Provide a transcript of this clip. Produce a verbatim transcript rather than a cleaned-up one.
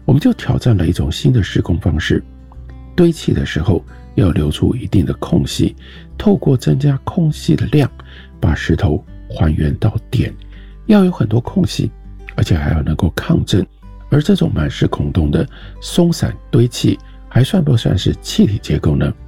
我们就挑战了一种新的施工方式，堆砌的时候要留出一定的空隙，透过增加空隙的量，把石头还原到点，要有很多空隙，而且还要能够抗震。而这种满是孔洞的松散堆砌还算不算是气体结构呢？